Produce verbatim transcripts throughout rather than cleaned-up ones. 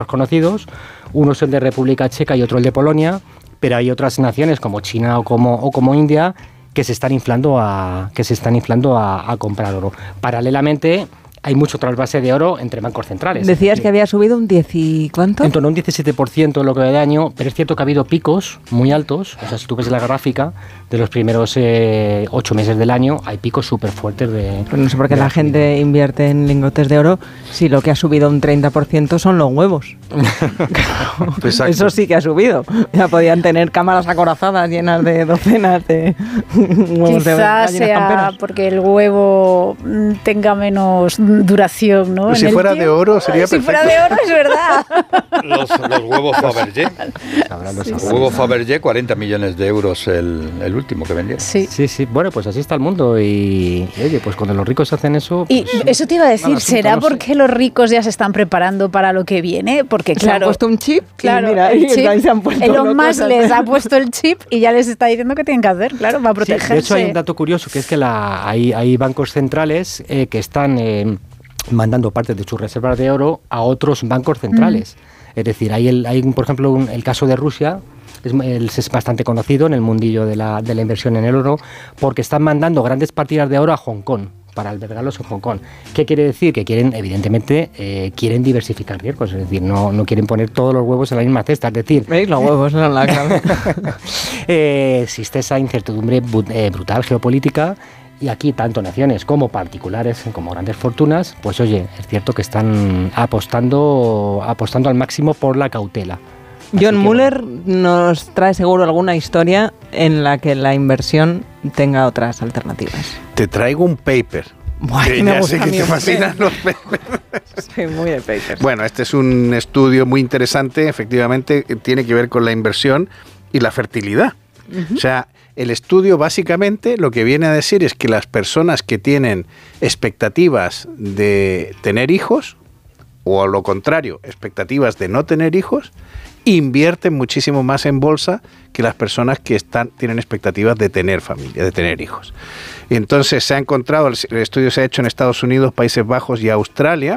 conocidos, uno es el de República Checa y otro el de Polonia, pero hay otras naciones como China o como, o como India que se están inflando a, que se están inflando a, a comprar oro. Paralelamente, hay mucho trasvase de oro entre bancos centrales. Decías que había subido un diez y ¿cuánto? En torno a un diecisiete por ciento en lo que va de año, pero es cierto que ha habido picos muy altos. O sea, si tú ves la gráfica de los primeros eh, ocho meses del año, hay picos súper fuertes de... Pues no sé por qué la gente invierte en lingotes de oro si lo que ha subido un treinta por ciento son los huevos. Eso sí que ha subido. Ya podían tener cámaras acorazadas llenas de docenas de huevos. Quizás sea camperas. Porque el huevo tenga menos duración, ¿no? Pues si fuera tiempo. de oro sería si perfecto. Si fuera de oro es verdad. Los, los huevos Fabergé. Sí, los huevos Fabergé, cuarenta millones de euros el, el último que vendieron. Sí. sí, sí. Bueno, pues así está el mundo y, y oye, pues cuando los ricos hacen eso... Y pues, eso te iba a decir, ¿será no porque sé. los ricos ya se están preparando para lo que viene? Porque claro... Se han puesto un chip claro, y mira, el y chip, se han puesto Elon Musk les ha puesto el chip y ya les está diciendo qué tienen que hacer, claro, para protegerse. Sí, de hecho hay un dato curioso que es que la, hay, hay bancos centrales eh, que están... Eh, mandando parte de sus reservas de oro a otros bancos centrales. Mm. Es decir, hay, el, hay por ejemplo, un, el caso de Rusia, es, es bastante conocido en el mundillo de la, de la inversión en el oro, porque están mandando grandes partidas de oro a Hong Kong, para albergarlos en Hong Kong. ¿Qué quiere decir? Que quieren, evidentemente, eh, quieren diversificar riesgos, es decir, no, no quieren poner todos los huevos en la misma cesta, es decir... ¿Veis? Los huevos en la clave. eh, existe esa incertidumbre eh, brutal geopolítica. Y aquí, tanto naciones como particulares, como grandes fortunas, pues oye, es cierto que están apostando, apostando al máximo por la cautela. John Muller nos trae seguro alguna historia en la que la inversión tenga otras alternativas. Te traigo un paper. Bueno, que me ya gusta sé que te un fascinan los papers. Soy muy de papers. Bueno, este es un estudio muy interesante, efectivamente, que tiene que ver con la inversión y la fertilidad. Uh-huh. O sea, el estudio básicamente lo que viene a decir es que las personas que tienen expectativas de tener hijos, o a lo contrario, expectativas de no tener hijos, invierten muchísimo más en bolsa que las personas que están, tienen expectativas de tener familia, de tener hijos. Y entonces se ha encontrado, el estudio se ha hecho en Estados Unidos, Países Bajos y Australia,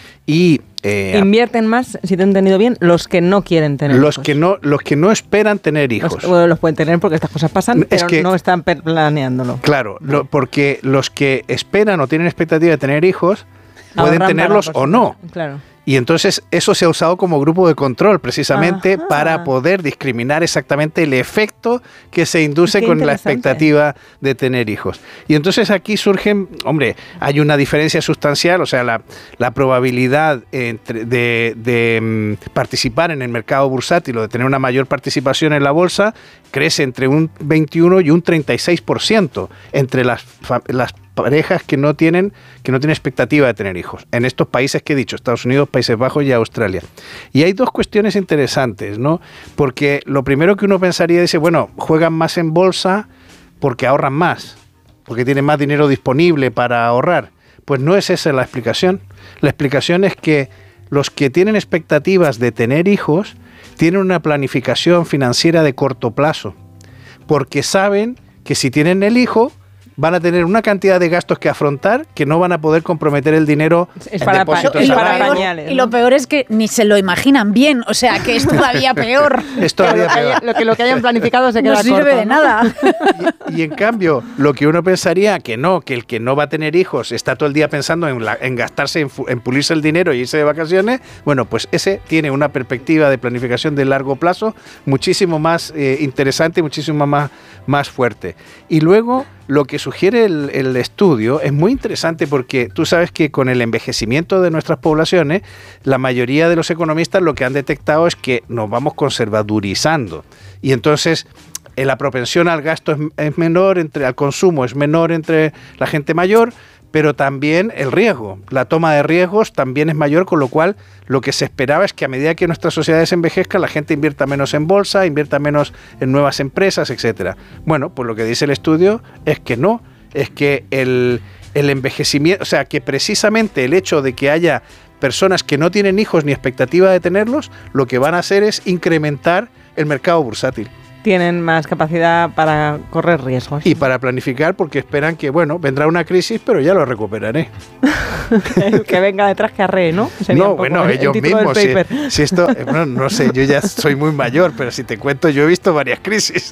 y eh, invierten más, si te he entendido bien, los que no quieren tener los hijos. Que no, los que no esperan tener hijos. Los, bueno, los pueden tener porque estas cosas pasan, es pero que, no están planeándolo. Claro, lo, porque los que esperan o tienen expectativa de tener hijos pueden Ahorran tenerlos o no. Claro. Y entonces eso se ha usado como grupo de control precisamente Ajá. para poder discriminar exactamente el efecto que se induce con la expectativa de tener hijos. Y entonces aquí surgen, hombre, hay una diferencia sustancial, o sea, la, la probabilidad entre, de, de um, participar en el mercado bursátil o de tener una mayor participación en la bolsa crece entre un veintiuno y un treinta y seis por ciento entre las, las parejas que no tienen que no tienen expectativa de tener hijos, en estos países que he dicho, Estados Unidos, Países Bajos y Australia. Y hay dos cuestiones interesantes, ¿no? Porque lo primero que uno pensaría es, bueno, juegan más en bolsa porque ahorran más, porque tienen más dinero disponible para ahorrar. Pues no es esa la explicación. La explicación es que los que tienen expectativas de tener hijos tienen una planificación financiera de corto plazo, porque saben que si tienen el hijo van a tener una cantidad de gastos que afrontar que no van a poder comprometer el dinero es en para depósitos. Y lo, para peor, pañales, ¿no? y lo peor es que ni se lo imaginan bien, o sea, que es todavía peor. Es todavía peor. Lo que, lo que hayan planificado se queda no sirve corto, de ¿no? nada. Y, y en cambio, lo que uno pensaría que no, que el que no va a tener hijos está todo el día pensando en, la, en gastarse, en, en pulirse el dinero y irse de vacaciones, bueno, pues ese tiene una perspectiva de planificación de largo plazo muchísimo más eh, interesante y muchísimo más, más fuerte. Y luego, lo que sugiere el, el estudio es muy interesante porque tú sabes que con el envejecimiento de nuestras poblaciones, la mayoría de los economistas lo que han detectado es que nos vamos conservadurizando. Y entonces eh, la propensión al gasto es, es menor, entre, al consumo es menor entre la gente mayor, pero también el riesgo, la toma de riesgos también es mayor, con lo cual lo que se esperaba es que a medida que nuestras sociedades envejezcan, la gente invierta menos en bolsa, invierta menos en nuevas empresas, etcétera. Bueno, pues lo que dice el estudio es que no, es que el, el envejecimiento, o sea, que precisamente el hecho de que haya personas que no tienen hijos ni expectativa de tenerlos, lo que van a hacer es incrementar el mercado bursátil. tienen más capacidad para correr riesgos. Y para planificar, porque esperan que, bueno, vendrá una crisis, pero ya lo recuperaré. El que venga detrás que arree, ¿no? Sería no, bueno, el, ellos el mismos. Si, si esto, bueno, no sé, yo ya soy muy mayor, pero si te cuento, yo he visto varias crisis.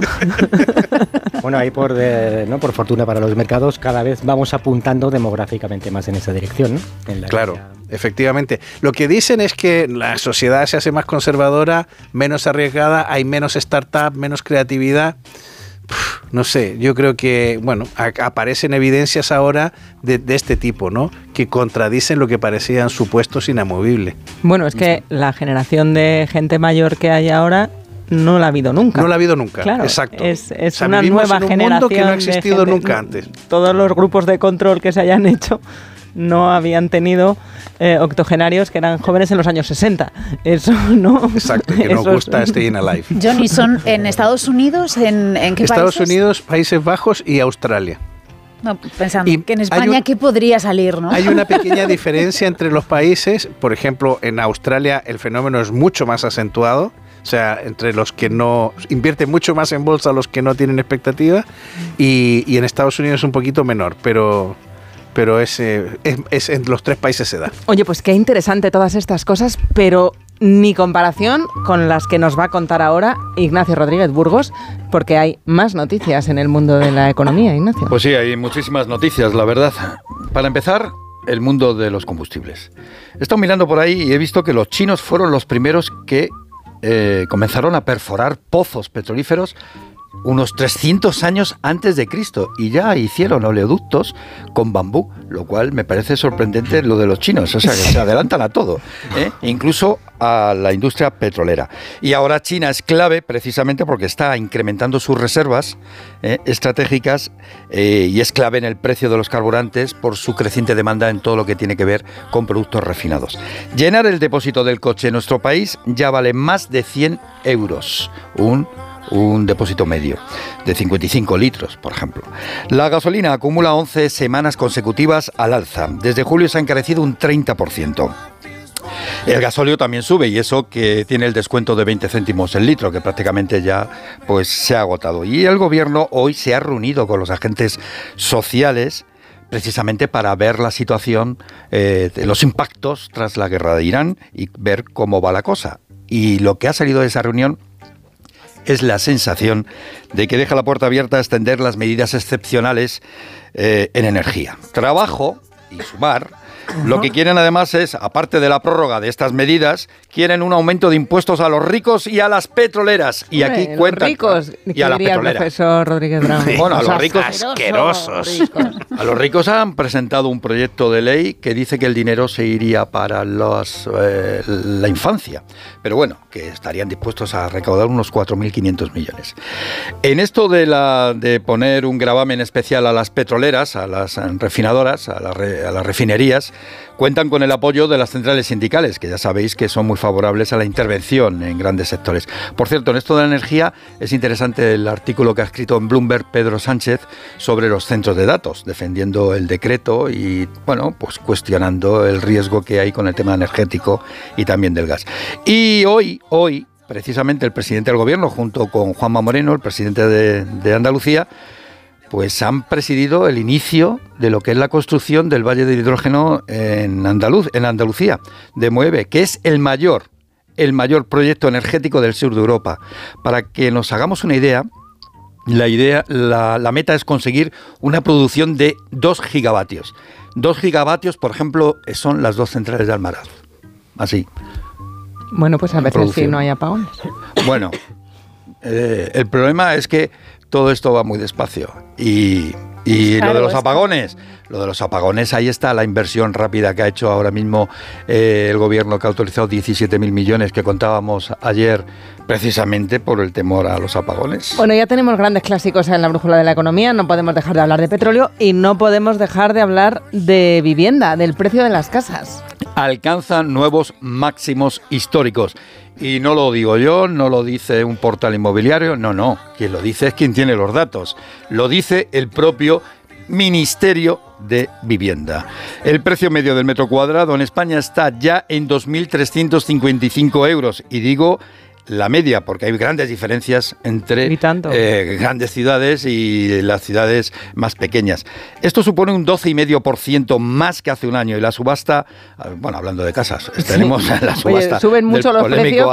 Bueno, ahí por, de, ¿no? por fortuna para los mercados, cada vez vamos apuntando demográficamente más en esa dirección, ¿no? En la claro. Línea. Efectivamente. Lo que dicen es que la sociedad se hace más conservadora, menos arriesgada, hay menos startup, menos creatividad. Uf, no sé, yo creo que, bueno, a, aparecen evidencias ahora de, de este tipo, ¿no? Que contradicen lo que parecían supuestos inamovibles. Bueno, es que la generación de gente mayor que hay ahora no la ha habido nunca. No la ha habido nunca, claro, exacto. Es, es o sea, una nueva en un generación mundo que no ha existido gente, nunca antes. Todos los grupos de control que se hayan hecho no habían tenido eh, octogenarios que eran jóvenes en los años sesenta. Eso no. Exacto, que nos gusta Staying Alive. Johnny, ¿son en Estados Unidos? ¿En, en qué Estados países? Unidos, Países Bajos y Australia. No, pensando y que en España, un, ¿qué podría salir, no? Hay una pequeña diferencia entre los países. Por ejemplo, en Australia el fenómeno es mucho más acentuado. O sea, entre los que no invierten mucho más en bolsa, los que no tienen expectativa. Y, y en Estados Unidos es un poquito menor, pero... pero es, es, es en los tres países se da. Oye, pues qué interesante todas estas cosas, pero ni comparación con las que nos va a contar ahora Ignacio Rodríguez Burgos, porque hay más noticias en el mundo de la economía, Ignacio. Pues sí, hay muchísimas noticias, la verdad. Para empezar, el mundo de los combustibles. He estado mirando por ahí y he visto que los chinos fueron los primeros que eh, comenzaron a perforar pozos petrolíferos unos trescientos años antes de Cristo, y ya hicieron oleoductos con bambú, lo cual me parece sorprendente lo de los chinos, o sea que se adelantan a todo, ¿eh? Incluso a la industria petrolera. Y ahora China es clave precisamente porque está incrementando sus reservas ¿eh? estratégicas eh, y es clave en el precio de los carburantes por su creciente demanda en todo lo que tiene que ver con productos refinados. Llenar el depósito del coche en nuestro país ya vale más de cien euros, un un depósito medio de cincuenta y cinco litros, por ejemplo. La gasolina acumula once semanas consecutivas al alza. Desde julio se ha encarecido un treinta por ciento. El gasóleo también sube, y eso que tiene el descuento de veinte céntimos el litro, que prácticamente ya pues se ha agotado. Y el gobierno hoy se ha reunido con los agentes sociales precisamente para ver la situación, eh, de los impactos tras la guerra de Irán y ver cómo va la cosa. Y lo que ha salido de esa reunión es la sensación de que deja la puerta abierta a extender las medidas excepcionales eh, en energía. Trabajo y sumar. Lo que quieren además es, aparte de la prórroga de estas medidas, quieren un aumento de impuestos a los ricos y a las petroleras. Y Hombre, aquí cuentan ricos, y a las petroleras. El profesor Rodríguez Brown. Bueno, a los ricos asquerosos. A los ricos han presentado un proyecto de ley que dice que el dinero se iría para los, eh, la infancia. Pero bueno, que estarían dispuestos a recaudar unos cuatro mil quinientos millones. En esto de, la, de poner un gravamen especial a las petroleras, a las refinadoras, a, la re, a las refinerías, cuentan con el apoyo de las centrales sindicales, que ya sabéis que son muy favorables a la intervención en grandes sectores. Por cierto, en esto de la energía es interesante el artículo que ha escrito en Bloomberg Pedro Sánchez sobre los centros de datos, defendiendo el decreto y, bueno, pues cuestionando el riesgo que hay con el tema energético y también del gas. Y hoy, hoy, precisamente el presidente del gobierno, junto con Juanma Moreno, el presidente de, de Andalucía, pues han presidido el inicio de lo que es la construcción del Valle del Hidrógeno en, Andaluz, en Andalucía, de Moeve, que es el mayor, el mayor proyecto energético del sur de Europa. Para que nos hagamos una idea, la, idea la, la meta es conseguir una producción de dos gigavatios. dos gigavatios, por ejemplo, son las dos centrales de Almaraz. Así. Bueno, pues a veces sí no hay apagones. Bueno, eh, el problema es que todo esto va muy despacio. Y, y claro, lo de los apagones, lo de los apagones, ahí está la inversión rápida que ha hecho ahora mismo eh, el gobierno, que ha autorizado diecisiete mil millones que contábamos ayer, precisamente por el temor a los apagones. Bueno, ya tenemos grandes clásicos en la brújula de la economía, no podemos dejar de hablar de petróleo y no podemos dejar de hablar de vivienda, del precio de las casas. Alcanzan nuevos máximos históricos. Y no lo digo yo, no lo dice un portal inmobiliario, no, no. Quien lo dice es quien tiene los datos. Lo dice el propio Ministerio de Vivienda. El precio medio del metro cuadrado en España está ya en dos mil trescientos cincuenta y cinco euros. Y digo la media, porque hay grandes diferencias entre eh, grandes ciudades y las ciudades más pequeñas. Esto supone un doce coma cinco por ciento más que hace un año y la subasta, bueno, hablando de casas, tenemos la subasta. Oye, suben mucho los precios,